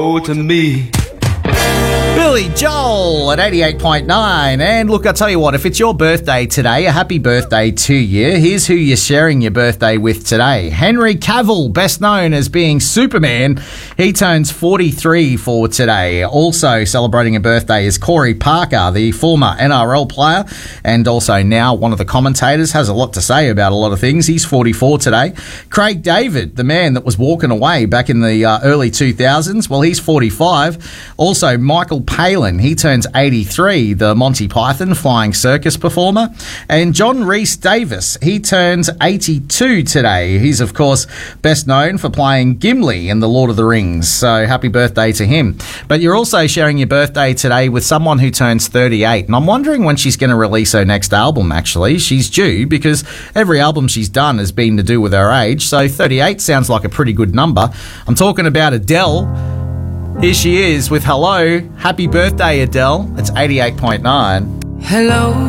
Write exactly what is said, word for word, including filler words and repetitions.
Oh, to me. Billy Joel at eighty-eight point nine. And look, I'll tell you what, if it's your birthday today, a happy birthday to you. Here's who you're sharing your birthday with today. Henry Cavill, best known as being Superman. He turns forty-three for today. Also celebrating a birthday is Corey Parker, the former N R L player and also now one of the commentators. Has a lot to say about a lot of things. He's forty-four today. Craig David, the man that was walking away back in the uh, early two thousands, well, he's forty-five. Also, Michael Palin, he turns eighty-three, the Monty Python flying circus performer. And John Rhys Davis, he turns eighty-two today. He's, of course, best known for playing Gimli in The Lord of the Rings. So happy birthday to him. But you're also sharing your birthday today with someone who turns thirty-eight. And I'm wondering when she's going to release her next album, actually. She's due because every album she's done has been to do with her age. So thirty-eight sounds like a pretty good number. I'm talking about Adele. Here she is with Hello. Happy birthday, Adele. It's eighty-eight point nine. Hello.